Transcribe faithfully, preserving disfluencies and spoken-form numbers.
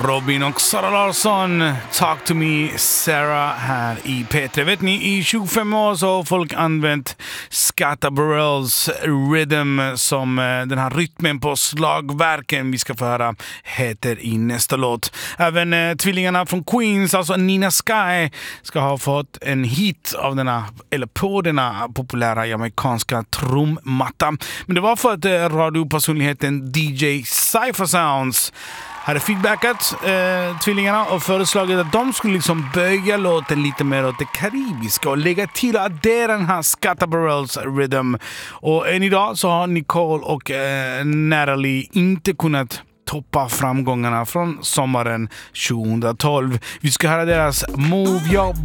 Robin och Sara Larsson, Talk to me Sarah här i P tre. Vet ni, i tjugofem år så har folk använt Skata Burrells rhythm som den här rytmen på slagverken vi ska få höra heter i nästa låt. Även eh, tvillingarna från Queens, alltså Nina Sky, ska ha fått en hit av denna, eller på denna populära jamaikanska trummatta. Men det var för att eh, radiopersonligheten D J Cypher Sounds hade feedbackat eh, tvillingarna och föreslagit att de skulle liksom böja låten lite mer åt det karibiska och lägga till att det är den här Skata Burrells rhythm. Och än idag så har Nicole och eh, Natalie inte kunnat toppa framgångarna från sommaren tjugohundratolv. Vi ska höra deras Move Your